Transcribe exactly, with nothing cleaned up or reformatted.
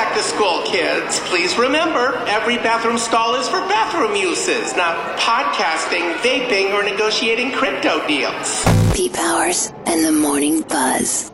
back to school, kids. Please remember, every bathroom stall is for bathroom uses, not podcasting, vaping, or negotiating crypto deals. Pete Powers and the Morning Buzz.